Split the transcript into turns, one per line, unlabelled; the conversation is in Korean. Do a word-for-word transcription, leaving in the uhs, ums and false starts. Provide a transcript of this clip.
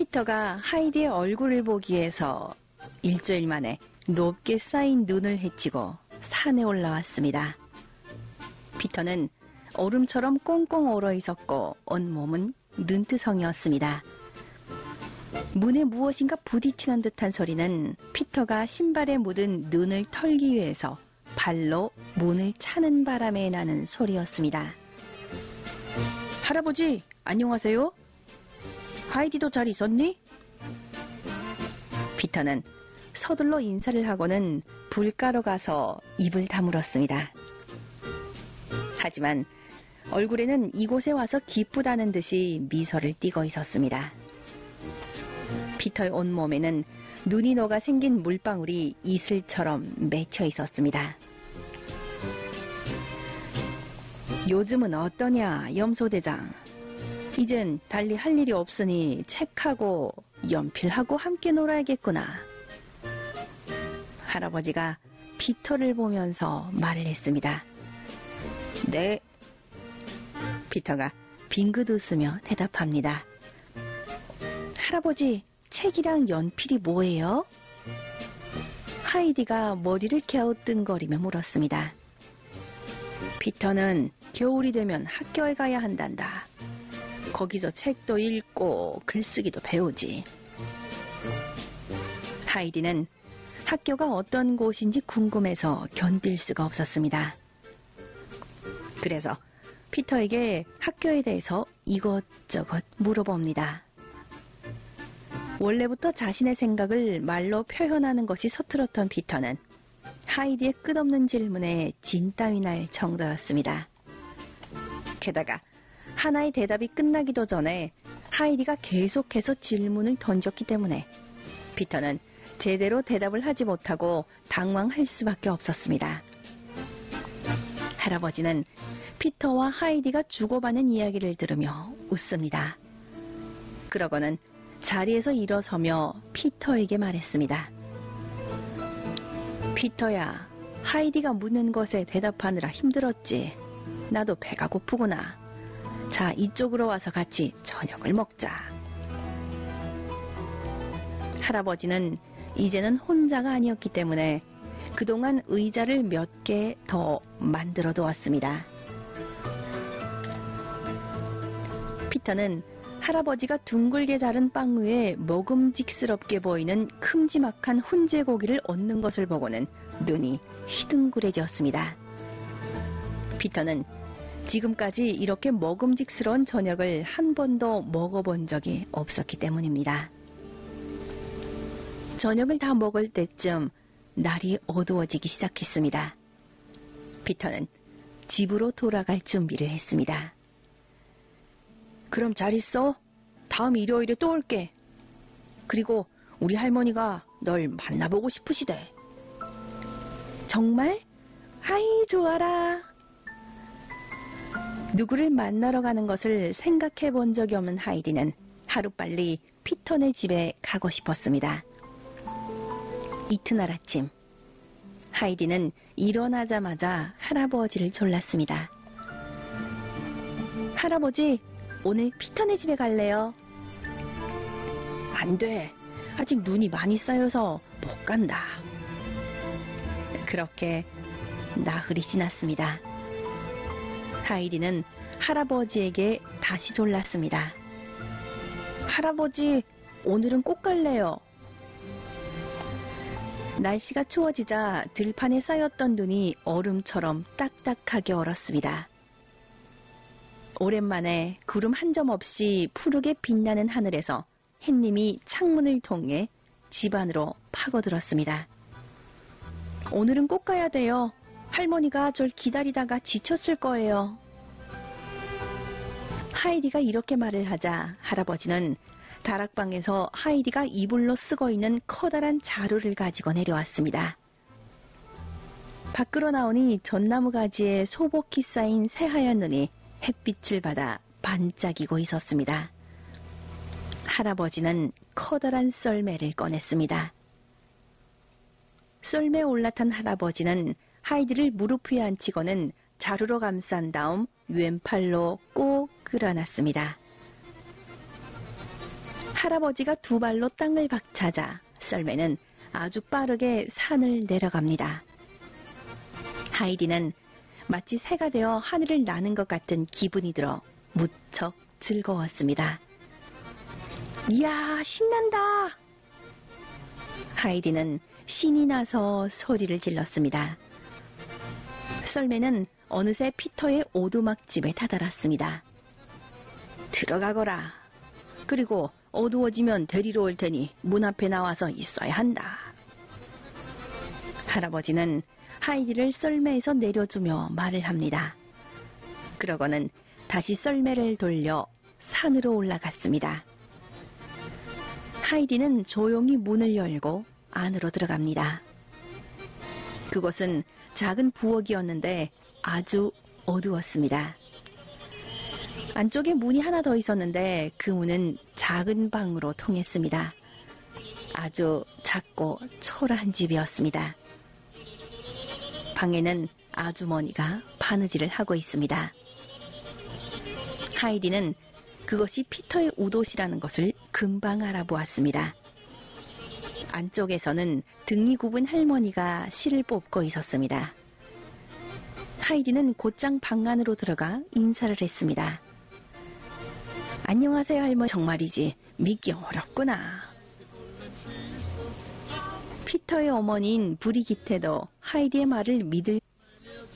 피터가 하이디의 얼굴을 보기 위해서 일주일 만에 높게 쌓인 눈을 헤치고 산에 올라왔습니다. 피터는 얼음처럼 꽁꽁 얼어 있었고 온몸은 눈두성이었습니다. 문에 무엇인가 부딪히는 듯한 소리는 피터가 신발에 묻은 눈을 털기 위해서 발로 문을 차는 바람에 나는 소리였습니다. 할아버지, 안녕하세요? 하이디도 잘 있었니? 피터는 서둘러 인사를 하고는 불가로 가서 입을 다물었습니다. 하지만 얼굴에는 이곳에 와서 기쁘다는 듯이 미소를 띠고 있었습니다. 피터의 온몸에는 눈이 녹아 생긴 물방울이 이슬처럼 맺혀 있었습니다. 요즘은 어떠냐, 염소대장. 이젠 달리 할 일이 없으니 책하고 연필하고 함께 놀아야겠구나. 할아버지가 피터를 보면서 말을 했습니다. 네. 피터가 빙긋 웃으며 대답합니다. 할아버지, 책이랑 연필이 뭐예요? 하이디가 머리를 갸우뚱거리며 물었습니다. 피터는 겨울이 되면 학교에 가야 한단다. 거기서 책도 읽고 글쓰기도 배우지. 하이디는 학교가 어떤 곳인지 궁금해서 견딜 수가 없었습니다. 그래서 피터에게 학교에 대해서 이것저것 물어봅니다. 원래부터 자신의 생각을 말로 표현하는 것이 서툴었던 피터는 하이디의 끝없는 질문에 진땀이 날 정도였습니다. 게다가 하나의 대답이 끝나기도 전에 하이디가 계속해서 질문을 던졌기 때문에 피터는 제대로 대답을 하지 못하고 당황할 수밖에 없었습니다. 할아버지는 피터와 하이디가 주고받는 이야기를 들으며 웃습니다. 그러고는 자리에서 일어서며 피터에게 말했습니다. 피터야, 하이디가 묻는 것에 대답하느라 힘들었지. 나도 배가 고프구나. 자, 이쪽으로 와서 같이 저녁을 먹자. 할아버지는 이제는 혼자가 아니었기 때문에 그동안 의자를 몇 개 더 만들어 두었습니다. 피터는 할아버지가 둥글게 자른 빵 위에 먹음직스럽게 보이는 큼지막한 훈제고기를 얹는 것을 보고는 눈이 희둥그레졌습니다. 피터는 지금까지 이렇게 먹음직스러운 저녁을 한 번도 먹어본 적이 없었기 때문입니다. 저녁을 다 먹을 때쯤 날이 어두워지기 시작했습니다. 피터는 집으로 돌아갈 준비를 했습니다. 그럼 잘 있어. 다음 일요일에 또 올게. 그리고 우리 할머니가 널 만나보고 싶으시대. 정말? 아이, 좋아라. 누구를 만나러 가는 것을 생각해 본 적이 없는 하이디는 하루빨리 피터네 집에 가고 싶었습니다. 이튿날 아침, 하이디는 일어나자마자 할아버지를 졸랐습니다. 할아버지, 오늘 피터네 집에 갈래요? 안 돼. 아직 눈이 많이 쌓여서 못 간다. 그렇게 나흘이 지났습니다. 하이디는 할아버지에게 다시 졸랐습니다. 할아버지, 오늘은 꼭 갈래요. 날씨가 추워지자 들판에 쌓였던 눈이 얼음처럼 딱딱하게 얼었습니다. 오랜만에 구름 한 점 없이 푸르게 빛나는 하늘에서 햇님이 창문을 통해 집 안으로 파고들었습니다. 오늘은 꼭 가야 돼요. 할머니가 절 기다리다가 지쳤을 거예요. 하이디가 이렇게 말을 하자 할아버지는 다락방에서 하이디가 이불로 쓰고 있는 커다란 자루를 가지고 내려왔습니다. 밖으로 나오니 전나무 가지에 소복히 쌓인 새하얀 눈이 햇빛을 받아 반짝이고 있었습니다. 할아버지는 커다란 썰매를 꺼냈습니다. 썰매에 올라탄 할아버지는 하이디를 무릎 위에 앉히고는 자루로 감싼 다음 왼팔로 꼭 끌어놨습니다. 할아버지가 두 발로 땅을 박차자 썰매는 아주 빠르게 산을 내려갑니다. 하이디는 마치 새가 되어 하늘을 나는 것 같은 기분이 들어 무척 즐거웠습니다. 이야, 신난다! 하이디는 신이 나서 소리를 질렀습니다. 썰매는 어느새 피터의 오두막집에 다다랐습니다. 들어가거라. 그리고 어두워지면 데리러 올 테니 문 앞에 나와서 있어야 한다. 할아버지는 하이디를 썰매에서 내려주며 말을 합니다. 그러고는 다시 썰매를 돌려 산으로 올라갔습니다. 하이디는 조용히 문을 열고 안으로 들어갑니다. 그곳은 작은 부엌이었는데 아주 어두웠습니다. 안쪽에 문이 하나 더 있었는데 그 문은 작은 방으로 통했습니다. 아주 작고 초라한 집이었습니다. 방에는 아주머니가 바느질을 하고 있습니다. 하이디는 그것이 피터의 웃옷이라는 것을 금방 알아보았습니다. 안쪽에서는 등이 굽은 할머니가 실을 뽑고 있었습니다. 하이디는 곧장 방 안으로 들어가 인사를 했습니다. 안녕하세요, 할머니. 정말이지 믿기 어렵구나. 피터의 어머니인 브리기테도 하이디의 말을 믿을